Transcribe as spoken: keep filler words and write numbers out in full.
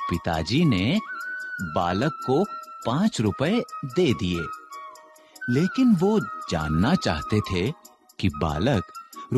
पिताजी ने बालक को पांच रुपए दे दिए, लेकिन वो जानना चाहते थे कि बालक